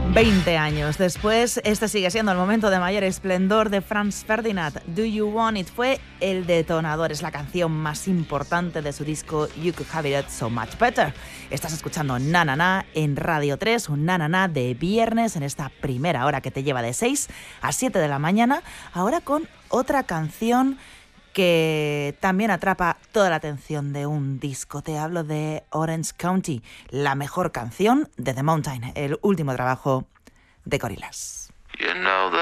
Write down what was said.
20 años después, este sigue siendo el momento de mayor esplendor de Franz Ferdinand. Do You Want It fue el detonador, es la canción más importante de su disco You Could Have It So Much Better. Estás escuchando Na Na Na en Radio 3, un Na Na Na de viernes en esta primera hora que te lleva de 6 a 7 de la mañana, ahora con otra canción que también atrapa toda la atención de un disco. Te hablo de Orange County, la mejor canción de The Mountain, el último trabajo de Gorillaz.